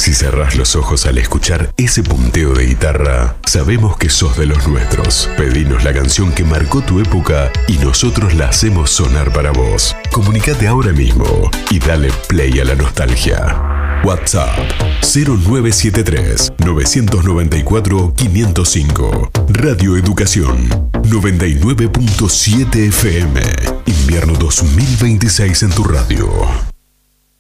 Si cerrás los ojos al escuchar ese punteo de guitarra, sabemos que sos de los nuestros. Pedinos la canción que marcó tu época y nosotros la hacemos sonar para vos. Comunicate ahora mismo y dale play a la nostalgia. WhatsApp 0973 994 505. Radio Educación 99.7 FM. Invierno 2026 en tu radio.